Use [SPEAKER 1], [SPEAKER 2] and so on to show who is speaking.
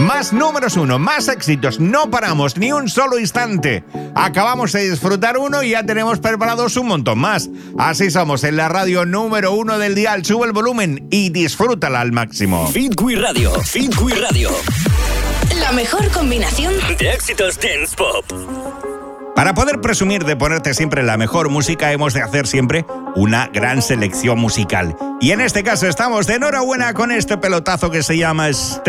[SPEAKER 1] más números uno, más éxitos. No paramos ni un solo instante. Acabamos de disfrutar uno y ya tenemos preparados un montón más. Así somos en la radio número uno del dial. Sube el volumen y disfrútala al máximo.
[SPEAKER 2] Fitwi Radio, Fitwi Radio.
[SPEAKER 3] La mejor combinación
[SPEAKER 2] de éxitos dance pop.
[SPEAKER 1] Para poder presumir de ponerte siempre la mejor música, hemos de hacer siempre una gran selección musical. Y en este caso estamos de enhorabuena con este pelotazo que se llama